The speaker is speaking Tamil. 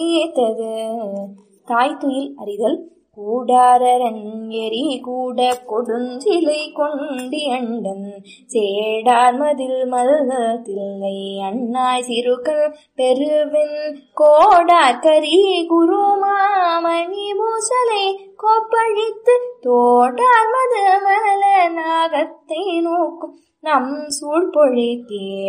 ஏத்தது தாய்த்துயில் அறிதல் கூடாரன் எரி கூட கொடுஞ்சிலை கொண்டியண்டன் சேடார் மதில் மல்தில்லை அண்ணாய் சிறுகள் பெருவின் கோடார் கரி குருமாமணி பூசலை கோப்பழித்து தோடார் மது மல நாகத்தை நோக்கும் நம் சூழ்பொழித்தே